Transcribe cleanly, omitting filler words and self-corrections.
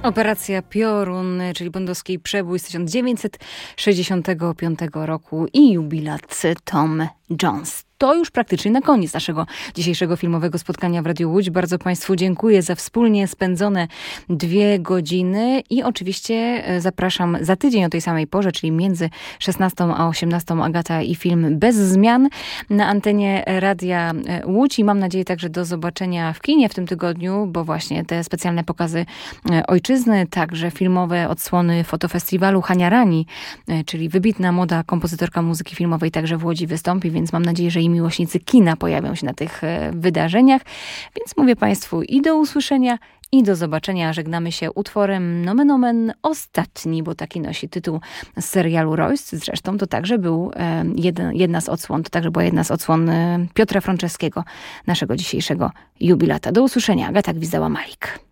Operacja Piorun, czyli bondowski przebój z 1965 roku i jubilat Tom Jones. To już praktycznie na koniec naszego dzisiejszego filmowego spotkania w Radiu Łódź. Bardzo Państwu dziękuję za wspólnie spędzone 2 godziny i oczywiście zapraszam za tydzień o tej samej porze, czyli między 16 a 18 Agata i film Bez zmian na antenie Radia Łódź i mam nadzieję także do zobaczenia w kinie w tym tygodniu, bo właśnie te specjalne pokazy ojczyzny, także filmowe odsłony fotofestiwalu Hania Rani, czyli wybitna młoda kompozytorka muzyki filmowej także w Łodzi wystąpi, więc mam nadzieję, że i miłośnicy kina pojawią się na tych wydarzeniach. Więc mówię Państwu i do usłyszenia, i do zobaczenia. Żegnamy się utworem nomen omen ostatni, bo taki nosi tytuł z serialu Royce. Zresztą to także był jedna z odsłon, to także była jedna z odsłon Piotra Franceskiego, naszego dzisiejszego jubilata. Do usłyszenia. Agata Gwizdała-Malik.